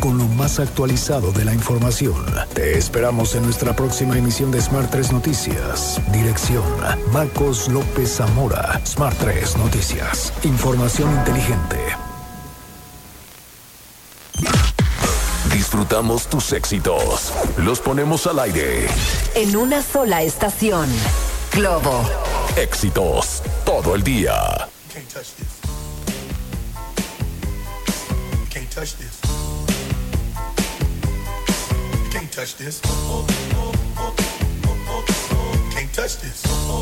con lo más actualizado de la información. Te esperamos en nuestra próxima emisión de Smart 3 Noticias. Dirección: Marcos López Zamora. Smart 3 Noticias. Información inteligente. Disfrutamos tus éxitos. Los ponemos al aire. En una sola estación. Globo. Éxitos todo el día. Can't touch this. Can't touch this. Can't touch this. Can't touch this.